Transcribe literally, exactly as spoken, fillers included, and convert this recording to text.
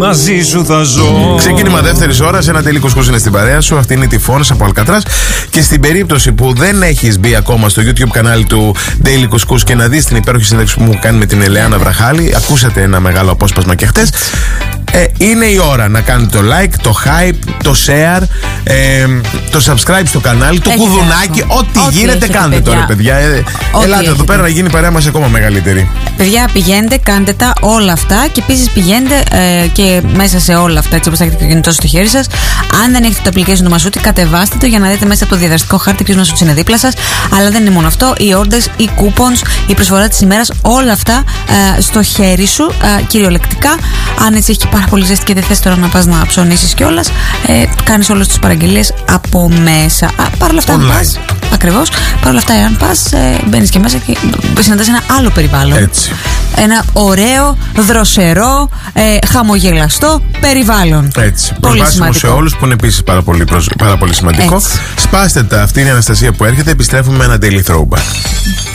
Μαζί σου θα ζω. Ξεκίνημα δεύτερης ώρας, ένα Daily Couscous είναι στην παρέα σου. Αυτή είναι η Τυφώνας από Αλκατράς. Και στην περίπτωση που δεν έχεις μπει ακόμα στο YouTube κανάλι του Daily Couscous και να δεις την υπέροχη συνέντευξη που μου κάνει με την Ελεάνα Βραχάλη, ακούσατε ένα μεγάλο απόσπασμα και χτες. Ε, είναι η ώρα να κάνετε το like, το hype, το share, ε, το subscribe στο κανάλι, το Έχετε κουδουνάκι, αυτό. ό,τι, Ό,τι γίνετε έχετε, κάντε παιδιά. τώρα, παιδιά. Ε, Ό,τι ελάτε εδώ έχετε. πέρα να γίνει η παρέα μας ακόμα μεγαλύτερη. Παιδιά, πηγαίνετε, κάντε τα όλα αυτά και επίσης πηγαίνετε ε, και μέσα σε όλα αυτά, έτσι όπως θα έχετε το κινητό στο χέρι σας. Αν δεν έχετε το application του Μασούτη, κατεβάστε το για να δείτε μέσα από το διαδραστικό χάρτη ποιος Μασούτης είναι δίπλα σας. Αλλά δεν είναι μόνο αυτό. Οι orders, οι coupons, η προσφορά της ημέρας, όλα αυτά ε, στο χέρι σου, ε, κυριολεκτικά. Αν έτσι έχει πάρα πολύ ζέστη και δεν θες τώρα να πας να ψωνίσεις κιόλας, ε, κάνεις όλες τις παραγγελίες από μέσα. Α, παρ' όλα αυτά, αν πας, ακριβώς, παρ' όλα αυτά, εάν πας, ε, μπαίνεις και μέσα και συναντάς ένα άλλο περιβάλλον. Έτσι. Ένα ωραίο, δροσερό, ε, χαμογελαστό περιβάλλον. Έτσι. Πολύ Προσβάσιμο σημαντικό. σε όλους που είναι επίσης πάρα πολύ, προσ... πάρα πολύ σημαντικό. Έτσι. Σπάστε τα, αυτή είναι η Αναστασία που έρχεται. Επιστρέφουμε με ένα Daily Throwback.